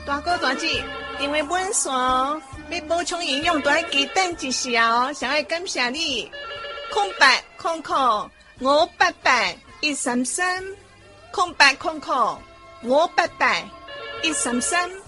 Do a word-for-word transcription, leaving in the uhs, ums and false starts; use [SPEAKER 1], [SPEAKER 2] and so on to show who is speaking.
[SPEAKER 1] 大哥大姐，因为本山要补充营养，都要记等一下哦。想要感谢你，空白空空五八八一三三，空白空空五八八一三三。